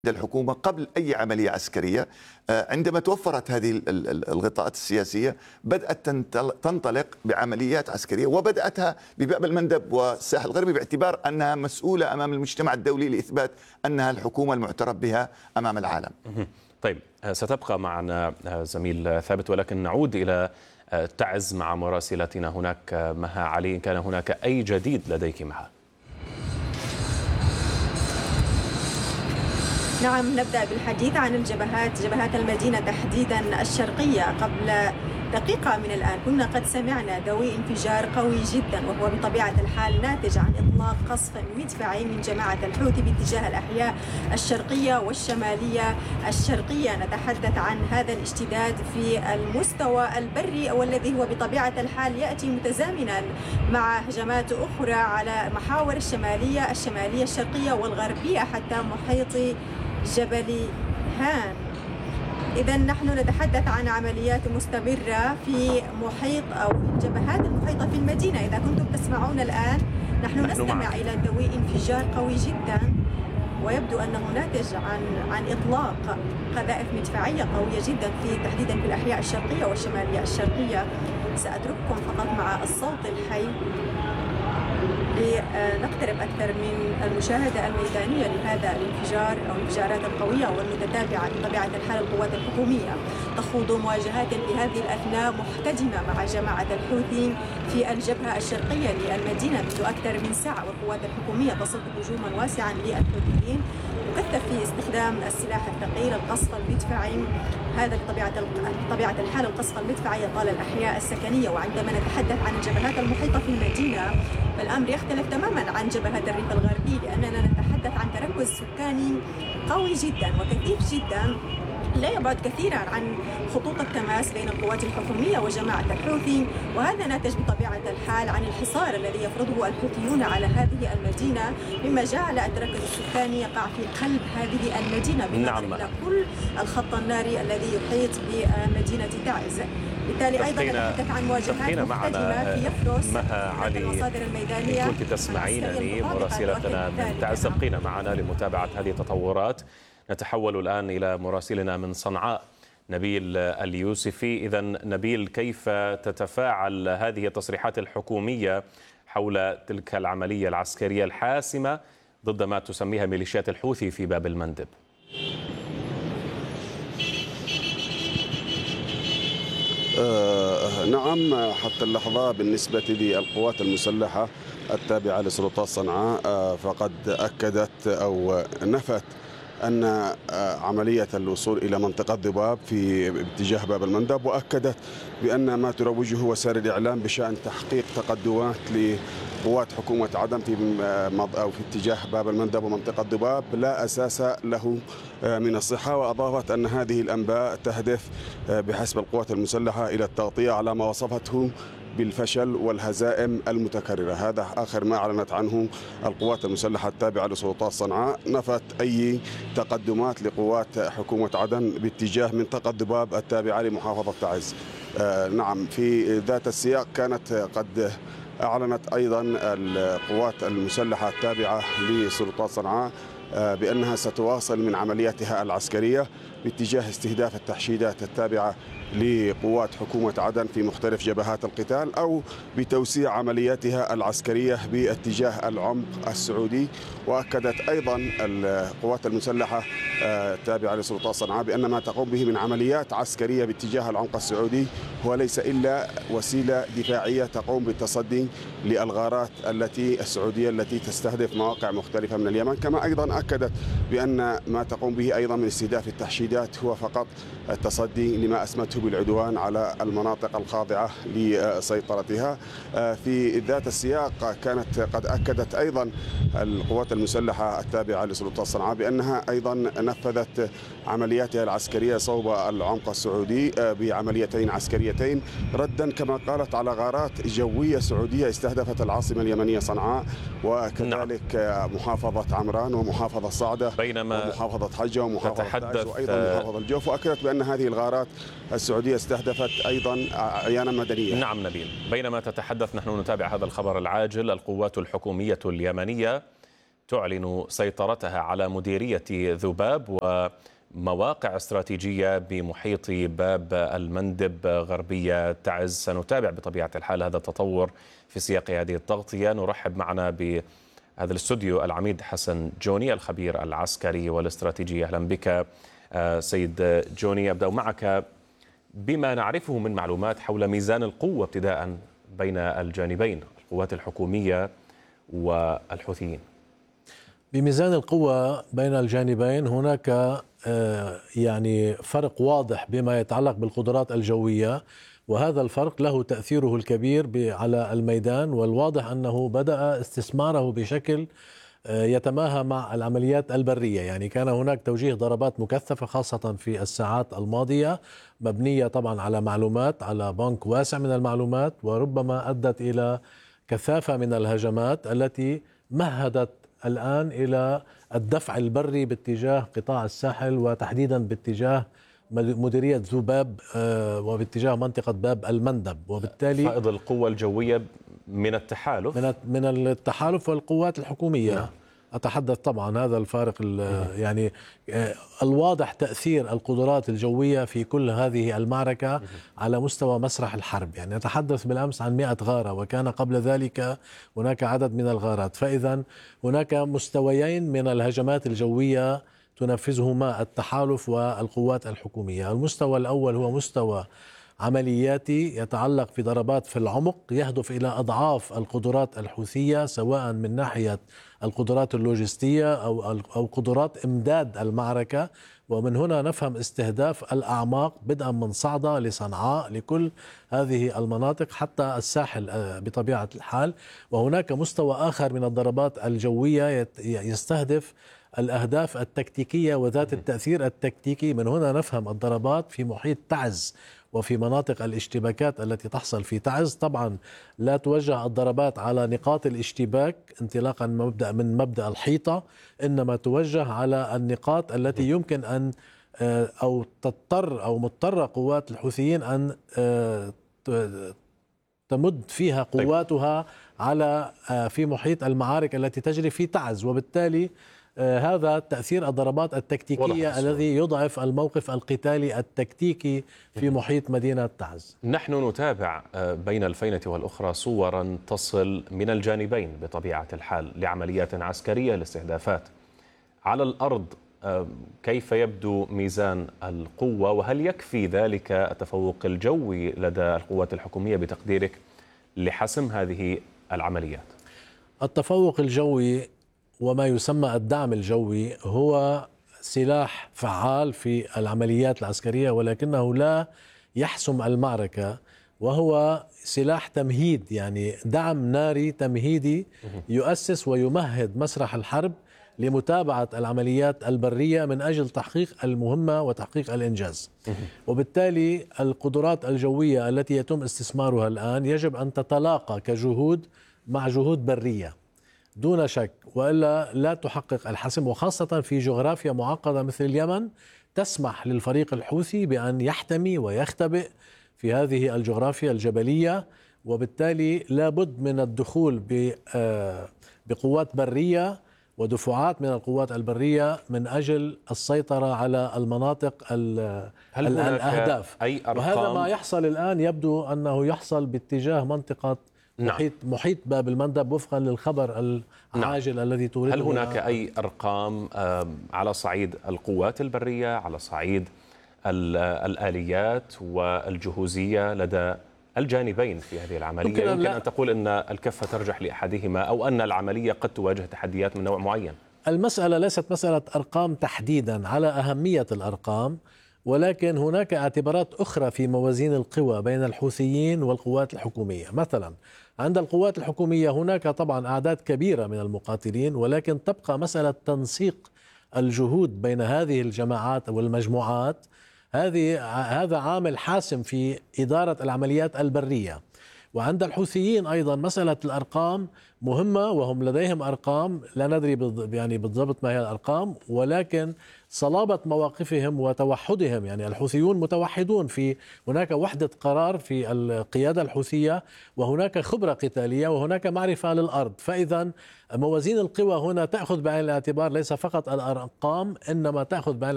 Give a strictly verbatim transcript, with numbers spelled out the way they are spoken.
الحكومة قبل أي عملية عسكرية. عندما توفرت هذه الغطاءات السياسية بدأت تنطلق بعمليات عسكرية، وبدأتها بباب المندب والساحل الغربي باعتبار أنها مسؤولة أمام المجتمع الدولي لإثبات أنها الحكومة المعترف بها أمام العالم. طيب، ستبقى معنا زميل ثابت، ولكن نعود إلى تعز مع مراسلتنا هناك مها علي. إن كان هناك أي جديد لديك مها؟ نعم، نبدأ بالحديث عن الجبهات جبهات المدينة تحديدا الشرقية. قبل دقيقة من الآن كنا قد سمعنا دوي انفجار قوي جدا، وهو بطبيعة الحال ناتج عن إطلاق قصف مدفعي من جماعة الحوثي باتجاه الأحياء الشرقية والشمالية. الشرقية نتحدث عن هذا الاشتداد في المستوى البري، والذي هو بطبيعة الحال يأتي متزامنا مع هجمات أخرى على محاور الشمالية الشمالية الشرقية والغربية حتى محيط جبل هان. إذا نحن نتحدث عن عمليات مستمرة في محيط أو في الجبهات المحيطة في المدينة. إذا كنتم تسمعون الآن نحن نستمع إلى دوي انفجار قوي جدا، ويبدو أنه ناتج عن عن إطلاق قذائف مدفعية قوية جدا في تحديدا في الأحياء الشرقية والشمالية الشرقية. سأترككم فقط مع الصوت الحي لنقترب أكثر من المشاهدة الميدانية لهذا الانفجار أو الانفجارات القوية والمتتابعة. بطبيعة الحال القوات الحكومية تخوض مواجهات في هذه الأثناء محتدمة مع جماعة الحوثي في الجبهة الشرقية للمدينة منذ أكثر من ساعة، والقوات الحكومية تصد هجوما واسعا للحوثيين، تكثف في استخدام السلاح الثقيل، القصف المدفعي. هذا بطبيعة بطبيعة الحال القصف المدفعي طال الأحياء السكنية. وعندما نتحدث عن الجبهات المحيطة في المدينة فالأمر يختلف تماما عن جبهة الريف الغربي، لأننا نتحدث عن تركز سكاني قوي جدا وكثيف جدا لا يبعد كثيرا عن خطوط التماس بين القوات الحكومية وجماعة الحوثي، وهذا ناتج بطبيعة الحال عن الحصار الذي يفرضه الحوثيون على هذه المدينة، مما جعل التركز السكاني يقع في قلب هذه المدينة بالنظر نعم. إلى كل الخط الناري الذي يحيط بمدينة تعز. بالتالي أيضا نتحدث عن مواجهات محتدمة في يفرس. مها علي، المصادر الميدانية كنت تسمعينني مراسلتنا من تعز، ابقينا معنا لمتابعة هذه التطورات. نتحول الآن إلى مراسلنا من صنعاء نبيل اليوسفي. إذا نبيل، كيف تتفاعل هذه التصريحات الحكومية حول تلك العملية العسكرية الحاسمة ضد ما تسميها ميليشيات الحوثي في باب المندب؟ آه نعم، حتى اللحظة بالنسبة للقوات المسلحة التابعة لسلطات صنعاء آه فقد أكدت أو نفت أن عملية الوصول إلى منطقة ضباب في اتجاه باب المندب، وأكدت بأن ما تروجه وسائل الإعلام بشأن تحقيق تقدمات لقوات حكومة عدن في أو في اتجاه باب المندب ومنطقة ضباب لا أساس له من الصحة. وأضافت أن هذه الأنباء تهدف بحسب القوات المسلحة إلى التغطية على ما وصفته بالفشل والهزائم المتكررة. هذا آخر ما أعلنت عنه القوات المسلحة التابعة لسلطات صنعاء. نفت أي تقدمات لقوات حكومة عدن باتجاه منطقة ضباب التابعة لمحافظة تعز. آه نعم، في ذات السياق كانت قد أعلنت أيضا القوات المسلحة التابعة لسلطات صنعاء بأنها ستواصل من عملياتها العسكرية باتجاه استهداف التحشيدات التابعة لقوات حكومة عدن في مختلف جبهات القتال، أو بتوسيع عملياتها العسكرية باتجاه العمق السعودي. وأكدت أيضا القوات المسلحة التابعة لسلطات صنعاء بأن ما تقوم به من عمليات عسكرية باتجاه العمق السعودي هو ليس إلا وسيلة دفاعية تقوم بالتصدي للغارات التي السعودية التي تستهدف مواقع مختلفة من اليمن. كما أيضا أكدت بأن ما تقوم به أيضا من استهداف التحشيدات هو فقط التصدي لما أسمته بالعدوان على المناطق الخاضعة لسيطرتها. في ذات السياق كانت قد أكدت أيضا القوات المسلحة التابعة لسلطات صنعاء بأنها أيضا نفذت عملياتها العسكرية صوب العمق السعودي بعمليتين عسكريتين ردا كما قالت على غارات جوية سعودية استهدفت العاصمة اليمنية صنعاء، وكذلك نعم. محافظة عمران ومحافظة صعدة بينما ومحافظة حجة ومحافظة تعز وأيضا محافظة الجوف. وأكدت بأن هذه الغارات السعودية استهدفت أيضا أعيانا مدنية. نعم نبيل، بينما تتحدث نحن نتابع هذا الخبر العاجل، القوات الحكومية اليمنية تعلن سيطرتها على مديرية ذباب ومواقع استراتيجية بمحيط باب المندب غربية تعز. سنتابع بطبيعة الحال هذا التطور في سياق هذه التغطية. نرحب معنا بهذا الاستوديو العميد حسن جوني الخبير العسكري والاستراتيجي. أهلا بك سيد جوني. أبدأ معك بما نعرفه من معلومات حول ميزان القوة ابتداء بين الجانبين، القوات الحكومية والحوثيين. بميزان القوة بين الجانبين هناك يعني فرق واضح بما يتعلق بالقدرات الجوية، وهذا الفرق له تأثيره الكبير على الميدان، والواضح أنه بدأ استثماره بشكل يتماهى مع العمليات البرية. يعني كان هناك توجيه ضربات مكثفة خاصة في الساعات الماضية، مبنية طبعا على معلومات، على بنك واسع من المعلومات، وربما أدت إلى كثافة من الهجمات التي مهدت الآن إلى الدفع البري باتجاه قطاع الساحل، وتحديدا باتجاه مديرية ذباب وباتجاه منطقة باب المندب. وبالتالي فائض القوة الجوية من التحالف من من التحالف والقوات الحكومية. نعم. أتحدث طبعا هذا الفارق يعني الواضح تأثير القدرات الجوية في كل هذه المعركة على مستوى مسرح الحرب. يعني نتحدث بالأمس عن مئة غارة، وكان قبل ذلك هناك عدد من الغارات. فإذا هناك مستويين من الهجمات الجوية تنفذهما التحالف والقوات الحكومية. المستوى الأول هو مستوى عملياتي يتعلق في ضربات في العمق يهدف إلى أضعاف القدرات الحوثية، سواء من ناحية القدرات اللوجستية أو أو قدرات إمداد المعركة. ومن هنا نفهم استهداف الأعماق بدءا من صعدة لصنعاء، لكل هذه المناطق حتى الساحل بطبيعة الحال. وهناك مستوى آخر من الضربات الجوية يستهدف الأهداف التكتيكية وذات التأثير التكتيكي. من هنا نفهم الضربات في محيط تعز وفي مناطق الاشتباكات التي تحصل في تعز. طبعا لا توجه الضربات على نقاط الاشتباك انطلاقا مبدأ من مبدأ الحيطة، إنما توجه على النقاط التي يمكن أن أو تضطر أو مضطر قوات الحوثيين أن تمد فيها قواتها على في محيط المعارك التي تجري في تعز. وبالتالي هذا تأثير الضربات التكتيكية الذي يضعف الموقف القتالي التكتيكي في محيط مدينة تعز. نحن نتابع بين الفينة والأخرى صورا تصل من الجانبين بطبيعة الحال لعمليات عسكرية لاستهدافات على الأرض. كيف يبدو ميزان القوة، وهل يكفي ذلك التفوق الجوي لدى القوات الحكومية بتقديرك لحسم هذه العمليات؟ التفوق الجوي وما يسمى الدعم الجوي هو سلاح فعال في العمليات العسكرية، ولكنه لا يحسم المعركة، وهو سلاح تمهيد، يعني دعم ناري تمهيدي يؤسس ويمهد مسرح الحرب لمتابعة العمليات البرية من أجل تحقيق المهمة وتحقيق الإنجاز. وبالتالي القدرات الجوية التي يتم استثمارها الآن يجب أن تتلاقى كجهود مع جهود برية دون شك، وإلا لا تحقق الحسم. وخاصة في جغرافيا معقدة مثل اليمن تسمح للفريق الحوثي بأن يحتمي ويختبئ في هذه الجغرافيا الجبلية، وبالتالي لابد من الدخول بقوات برية ودفعات من القوات البرية من أجل السيطرة على المناطق الأهداف. أي أرقام؟ وهذا ما يحصل الآن، يبدو أنه يحصل باتجاه منطقة محيط, نعم. محيط باب المندب وفقا للخبر العاجل نعم. الذي تورده. هل هناك أي أرقام على صعيد القوات البرية، على صعيد الآليات والجهوزية لدى الجانبين في هذه العملية؟ يمكن, يمكن أن تقول أن الكفة ترجح لأحدهما، أو أن العملية قد تواجه تحديات من نوع معين. المسألة ليست مسألة أرقام تحديدا على أهمية الأرقام، ولكن هناك اعتبارات أخرى في موازين القوى بين الحوثيين والقوات الحكومية. مثلا عند القوات الحكومية هناك طبعا أعداد كبيرة من المقاتلين، ولكن تبقى مسألة تنسيق الجهود بين هذه الجماعات والمجموعات. هذه هذا عامل حاسم في إدارة العمليات البرية. وعند الحوثيين أيضا مسألة الأرقام مهمة، وهم لديهم أرقام لا ندري يعني بالضبط ما هي الأرقام، ولكن صلابة مواقفهم وتوحدهم، يعني الحوثيون متوحدون، في هناك وحدة قرار في القيادة الحوثية، وهناك خبرة قتالية، وهناك معرفة للأرض. فإذا موازين القوى هنا تأخذ بعين الاعتبار ليس فقط الأرقام، إنما تأخذ بعين